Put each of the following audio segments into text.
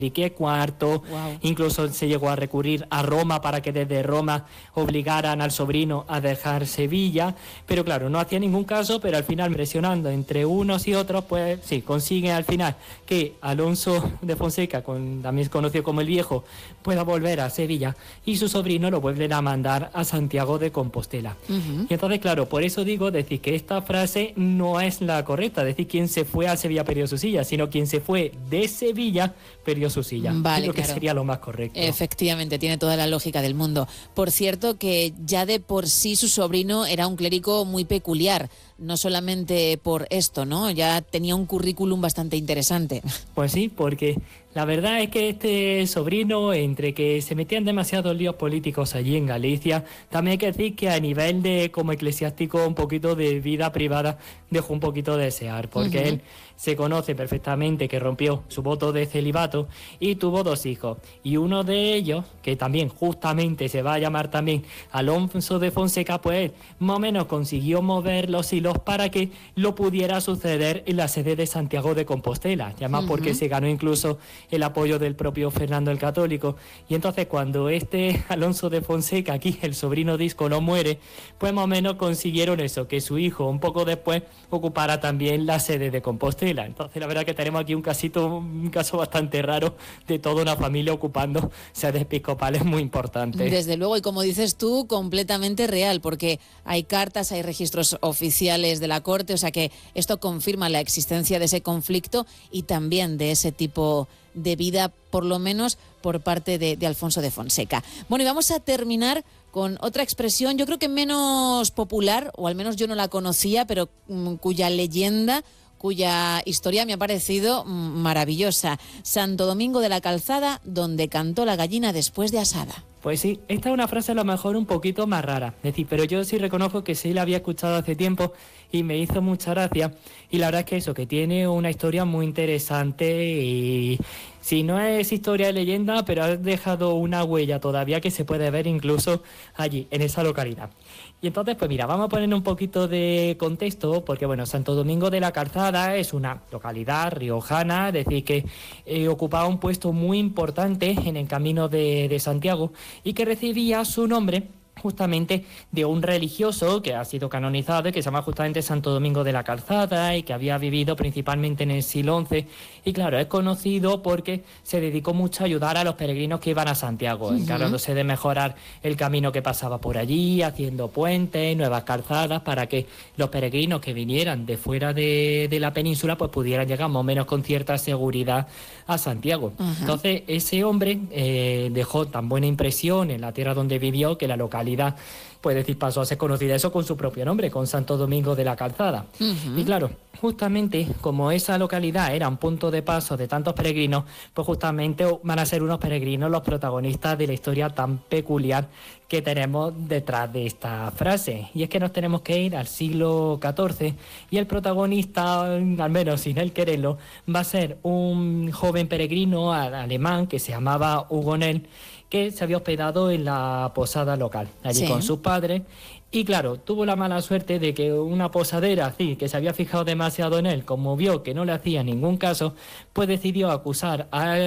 Enrique IV, incluso se llegó a recurrir a Roma para que desde Roma obligaran al sobrino a dejar Sevilla, pero claro, no hacía ningún caso, pero al final presionando entre unos y otros, pues sí, consigue al final que Alonso de Fonseca, también conocido como el Viejo, pueda volver a Sevilla y su sobrino lo vuelven a mandar a Santiago de Compostela. Y entonces, claro, por eso digo, decir que esta frase no es la correcta, decir quien se fue a Sevilla perdió su silla, sino quien se fue de Sevilla perdió su silla. Vale, creo que claro. sería lo más correcto. Efectivamente, tiene toda la lógica del mundo. Por cierto, que ya de por sí su sobrino era un clérigo muy peculiar, no solamente por esto, ¿no? Ya tenía un currículum bastante interesante. Pues sí, porque la verdad es que este sobrino, entre que se metían demasiados líos políticos allí en Galicia, también hay que decir que a nivel de como eclesiástico un poquito de vida privada dejó un poquito de desear, porque él se conoce perfectamente que rompió su voto de celibato y tuvo 2 hijos. Y uno de ellos, que también justamente se va a llamar también Alonso de Fonseca, pues más o menos consiguió mover los hilos para que lo pudiera suceder en la sede de Santiago de Compostela, y además porque se ganó incluso el apoyo del propio Fernando el Católico. Y entonces cuando este Alonso de Fonseca, aquí el sobrino Disco, no muere, pues más o menos consiguieron eso, que su hijo un poco después ocupara también la sede de Compostela. Entonces la verdad que tenemos aquí un caso bastante raro de toda una familia ocupando sedes episcopales muy importantes. Desde luego, y como dices tú, completamente real, porque hay cartas, hay registros oficiales de la corte, o sea que esto confirma la existencia de ese conflicto y también de ese tipo de vida, por lo menos por parte de Alfonso de Fonseca. Bueno, y vamos a terminar con otra expresión, yo creo que menos popular, o al menos yo no la conocía, pero cuya leyenda, cuya historia me ha parecido maravillosa. Santo Domingo de la Calzada, donde cantó la gallina después de asada. Pues sí, esta es una frase a lo mejor un poquito más rara, es decir, pero yo sí reconozco que sí la había escuchado hace tiempo y me hizo mucha gracia, y la verdad es que eso, que tiene una historia muy interesante y si no es historia de leyenda, pero ha dejado una huella todavía que se puede ver incluso allí, en esa localidad. Y entonces, pues mira, vamos a poner un poquito de contexto, porque bueno, Santo Domingo de la Calzada es una localidad riojana, es decir, que ocupaba un puesto muy importante en el camino de Santiago y que recibía su nombre justamente de un religioso que ha sido canonizado y que se llama justamente Santo Domingo de la Calzada y que había vivido principalmente en el siglo XI, y claro, es conocido porque se dedicó mucho a ayudar a los peregrinos que iban a Santiago, encargándose de mejorar el camino que pasaba por allí, haciendo puentes, nuevas calzadas para que los peregrinos que vinieran de fuera de la península pues pudieran llegar más o menos con cierta seguridad a Santiago. Entonces ese hombre dejó tan buena impresión en la tierra donde vivió que la localidad, pues decir, pasó a ser conocida eso con su propio nombre, con Santo Domingo de la Calzada. Y claro, justamente como esa localidad era un punto de paso de tantos peregrinos, pues justamente van a ser unos peregrinos los protagonistas de la historia tan peculiar que tenemos detrás de esta frase. Y es que nos tenemos que ir al siglo XIV y el protagonista, al menos sin él quererlo, va a ser un joven peregrino alemán que se llamaba Hugonel, que se había hospedado en la posada local, allí con sus padres, y claro, tuvo la mala suerte de que una posadera así, que se había fijado demasiado en él, como vio que no le hacía ningún caso, pues decidió acusar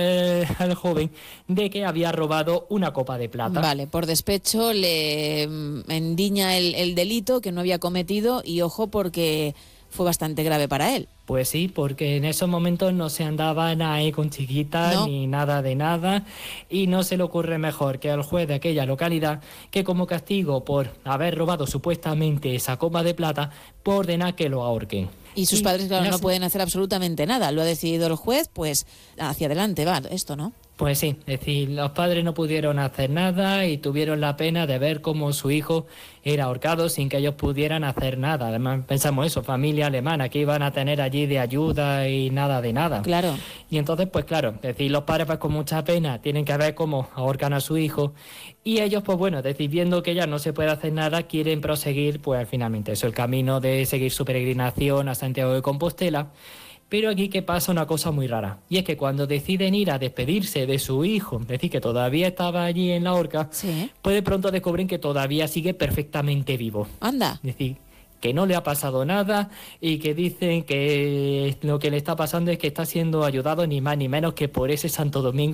al joven de que había robado una copa de plata. Vale, por despecho le endiña el delito que no había cometido, y ojo porque fue bastante grave para él. Pues sí, porque en esos momentos no se andaban ahí con chiquitas ni nada de nada, y no se le ocurre mejor que al juez de aquella localidad que como castigo por haber robado supuestamente esa copa de plata, por ordenar que lo ahorquen. Y sus padres, claro, no pueden hacer absolutamente nada. Lo ha decidido el juez, pues hacia adelante va esto, ¿no? Pues sí, es decir, los padres no pudieron hacer nada y tuvieron la pena de ver cómo su hijo era ahorcado sin que ellos pudieran hacer nada. Además, pensamos eso, familia alemana, que iban a tener allí de ayuda y nada de nada. Claro. Y entonces, pues claro, es decir, los padres pues con mucha pena tienen que ver cómo ahorcan a su hijo, y ellos, pues bueno, es decir, viendo que ya no se puede hacer nada, quieren proseguir, pues finalmente eso, el camino de seguir su peregrinación a Santiago de Compostela. Pero aquí que pasa una cosa muy rara, y es que cuando deciden ir a despedirse de su hijo, es decir, que todavía estaba allí en la horca, pues de pronto descubren que todavía sigue perfectamente vivo. Anda. Es decir, que no le ha pasado nada y que dicen que lo que le está pasando es que está siendo ayudado ni más ni menos que por ese Santo Domingo